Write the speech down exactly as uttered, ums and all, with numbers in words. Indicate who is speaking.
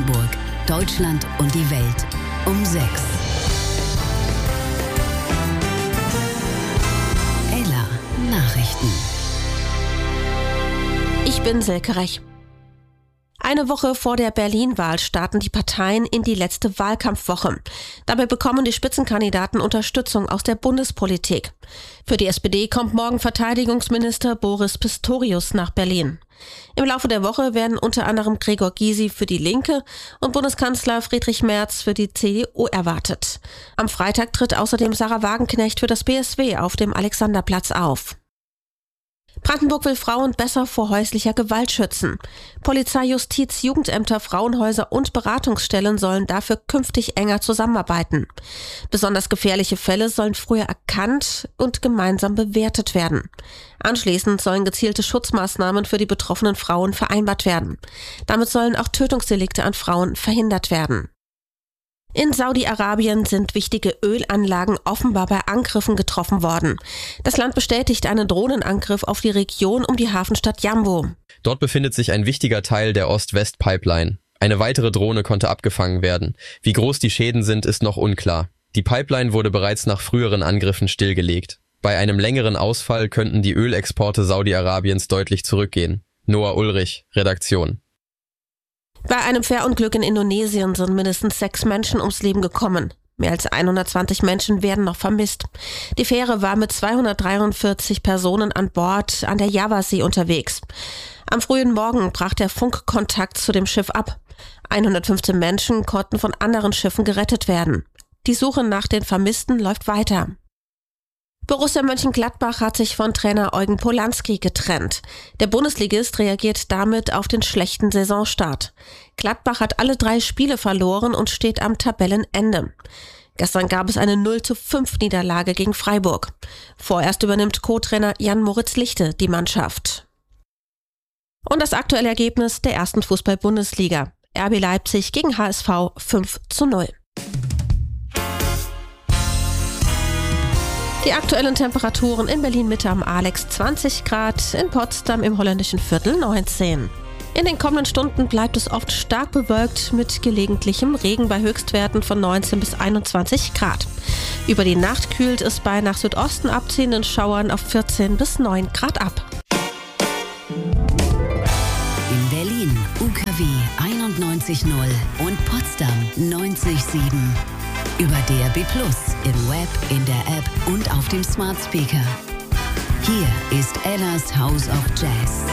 Speaker 1: Brandenburg, Deutschland und die Welt um sechs. Ella Nachrichten.
Speaker 2: Ich bin Silke Rech. Eine Woche vor der Berlin-Wahl starten die Parteien in die letzte Wahlkampfwoche. Dabei bekommen die Spitzenkandidaten Unterstützung aus der Bundespolitik. Für die S P D kommt morgen Verteidigungsminister Boris Pistorius nach Berlin. Im Laufe der Woche werden unter anderem Gregor Gysi für die Linke und Bundeskanzler Friedrich Merz für die C D U erwartet. Am Freitag tritt außerdem Sarah Wagenknecht für das B S W auf dem Alexanderplatz auf. Brandenburg will Frauen besser vor häuslicher Gewalt schützen. Polizei, Justiz, Jugendämter, Frauenhäuser und Beratungsstellen sollen dafür künftig enger zusammenarbeiten. Besonders gefährliche Fälle sollen früher erkannt und gemeinsam bewertet werden. Anschließend sollen gezielte Schutzmaßnahmen für die betroffenen Frauen vereinbart werden. Damit sollen auch Tötungsdelikte an Frauen verhindert werden. In Saudi-Arabien sind wichtige Ölanlagen offenbar bei Angriffen getroffen worden. Das Land bestätigt einen Drohnenangriff auf die Region um die Hafenstadt Jambo.
Speaker 3: Dort befindet sich ein wichtiger Teil der Ost-West-Pipeline. Eine weitere Drohne konnte abgefangen werden. Wie groß die Schäden sind, ist noch unklar. Die Pipeline wurde bereits nach früheren Angriffen stillgelegt. Bei einem längeren Ausfall könnten die Ölexporte Saudi-Arabiens deutlich zurückgehen. Noah Ulrich, Redaktion.
Speaker 2: Bei einem Fährunglück in Indonesien sind mindestens sechs Menschen ums Leben gekommen. Mehr als hundertzwanzig Menschen werden noch vermisst. Die Fähre war mit zweihundertdreiundvierzig Personen an Bord an der Javasee unterwegs. Am frühen Morgen brach der Funkkontakt zu dem Schiff ab. hundertfünfzehn Menschen konnten von anderen Schiffen gerettet werden. Die Suche nach den Vermissten läuft weiter. Borussia Mönchengladbach hat sich von Trainer Eugen Polanski getrennt. Der Bundesligist reagiert damit auf den schlechten Saisonstart. Gladbach hat alle drei Spiele verloren und steht am Tabellenende. Gestern gab es eine null zu fünf Niederlage gegen Freiburg. Vorerst übernimmt Co-Trainer Jan-Moritz Lichte die Mannschaft. Und das aktuelle Ergebnis der ersten Fußball-Bundesliga. R B Leipzig gegen H S V fünf zu null. Die aktuellen Temperaturen in Berlin-Mitte am Alex zwanzig Grad, in Potsdam im holländischen Viertel neunzehn. In den kommenden Stunden bleibt es oft stark bewölkt mit gelegentlichem Regen bei Höchstwerten von neunzehn bis einundzwanzig Grad. Über die Nacht kühlt es bei nach Südosten abziehenden Schauern auf vierzehn bis neun Grad ab.
Speaker 1: In Berlin U K W einundneunzig null und Potsdam neunzig Komma sieben. Über D A B plus, im Web, in der App und auf dem Smart Speaker. Hier ist Ellas House of Jazz.